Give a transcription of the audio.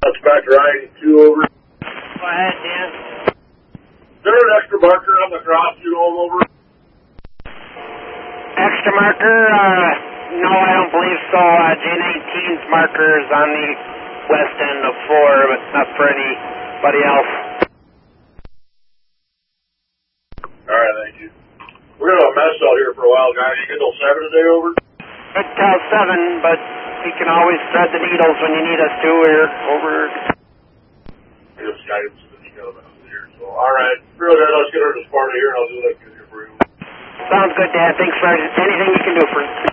That's back to I-82 over. Go ahead, Dan. Is there an extra marker on the cross you all over? Extra marker? No, I don't believe so. J19's marker is on the west end of 4, but not for anybody else. Alright, thank you. We're going to have a mess out here for a while, guys. You get till 7 today, over? Good till 7, but we can always thread the needles when you need us to. We're over. Just guidance to the detail of here. So, alright. Real good. Let's get her to Sparta here, and I'll do what I can do for you. Sounds good, Dad. Thanks for anything you can do for us.